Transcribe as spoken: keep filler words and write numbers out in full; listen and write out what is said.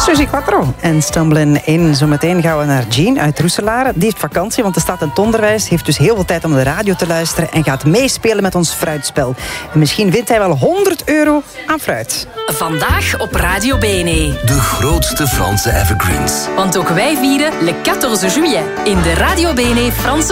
Suzy Quattro en Stumbling In. Zometeen gaan we naar Jean uit Roeselare. Die heeft vakantie, want de stad in het onderwijs heeft dus heel veel tijd om de radio te luisteren en gaat meespelen met ons fruitspel. En misschien wint hij wel honderd euro aan fruit. Vandaag op Radio B N E. De grootste Franse evergreens. Want ook wij vieren Le quatorze juillet in de Radio B N E Franse